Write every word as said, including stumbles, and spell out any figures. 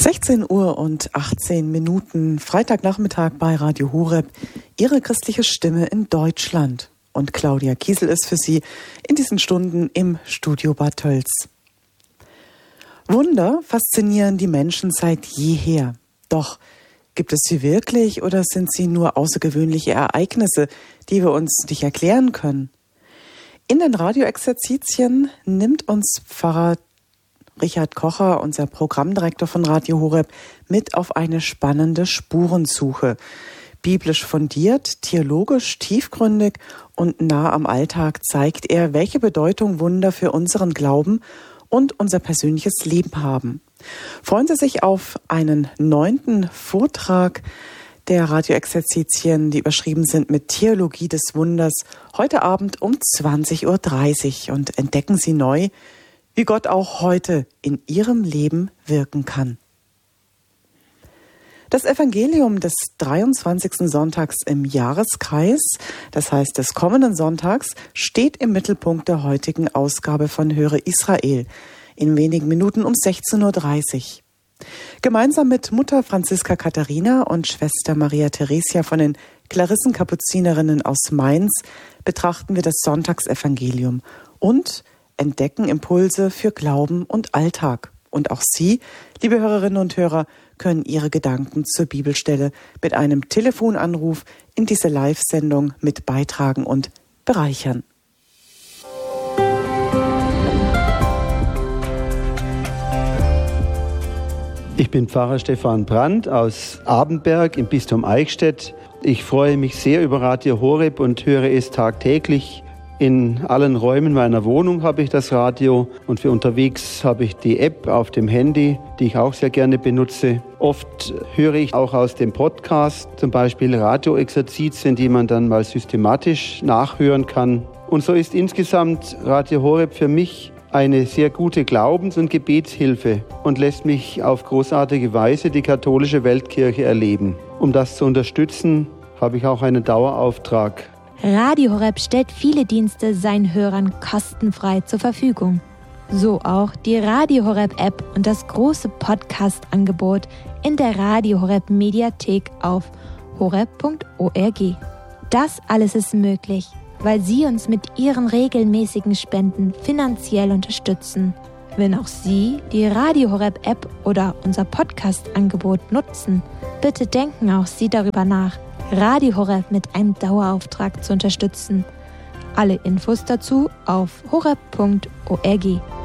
sechzehn Uhr und achtzehn Minuten, Freitagnachmittag bei Radio Horeb, Ihre christliche Stimme in Deutschland. Und Claudia Kiesel ist für Sie in diesen Stunden im Studio Bad Tölz. Wunder faszinieren die Menschen seit jeher. Doch gibt es sie wirklich oder sind sie nur außergewöhnliche Ereignisse, die wir uns nicht erklären können? In den Radioexerzitien nimmt uns Pfarrer Richard Kocher, unser Programmdirektor von Radio Horeb, mit auf eine spannende Spurensuche. Biblisch fundiert, theologisch tiefgründig und nah am Alltag zeigt er, welche Bedeutung Wunder für unseren Glauben und unser persönliches Leben haben. Freuen Sie sich auf einen neunten Vortrag der Radioexerzitien, die überschrieben sind mit Theologie des Wunders, heute Abend um zwanzig Uhr dreißig, und entdecken Sie neu, wie Gott auch heute in Ihrem Leben wirken kann. Das Evangelium des dreiundzwanzigsten Sonntags im Jahreskreis, das heißt des kommenden Sonntags, steht im Mittelpunkt der heutigen Ausgabe von Höre Israel, in wenigen Minuten um sechzehn Uhr dreißig. Gemeinsam mit Mutter Franziska Katharina und Schwester Maria Theresia von den Klarissenkapuzinerinnen aus Mainz betrachten wir das Sonntagsevangelium und entdecken Impulse für Glauben und Alltag. Und auch Sie, liebe Hörerinnen und Hörer, können Ihre Gedanken zur Bibelstelle mit einem Telefonanruf in diese Live-Sendung mit beitragen und bereichern. Ich bin Pfarrer Stefan Brandt aus Abenberg im Bistum Eichstätt. Ich freue mich sehr über Radio Horeb und höre es tagtäglich. In allen Räumen meiner Wohnung habe ich das Radio und für unterwegs habe ich die App auf dem Handy, die ich auch sehr gerne benutze. Oft höre ich auch aus dem Podcast, zum Beispiel Radioexerzitien, die man dann mal systematisch nachhören kann. Und so ist insgesamt Radio Horeb für mich eine sehr gute Glaubens- und Gebetshilfe und lässt mich auf großartige Weise die katholische Weltkirche erleben. Um das zu unterstützen, habe ich auch einen Dauerauftrag. Radio Horeb stellt viele Dienste seinen Hörern kostenfrei zur Verfügung. So auch die Radio Horeb App und das große Podcast-Angebot in der Radio Horeb Mediathek auf horeb punkt org. Das alles ist möglich, weil Sie uns mit Ihren regelmäßigen Spenden finanziell unterstützen. Wenn auch Sie die Radio Horeb App oder unser Podcast-Angebot nutzen, bitte denken auch Sie darüber nach, Radio Horeb mit einem Dauerauftrag zu unterstützen. Alle Infos dazu auf horeb punkt org.